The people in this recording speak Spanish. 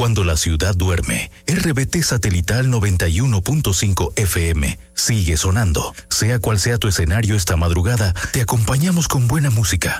Cuando la ciudad duerme, RBT Satelital 91.5 FM sigue sonando. Sea cual sea tu escenario esta madrugada, te acompañamos con buena música.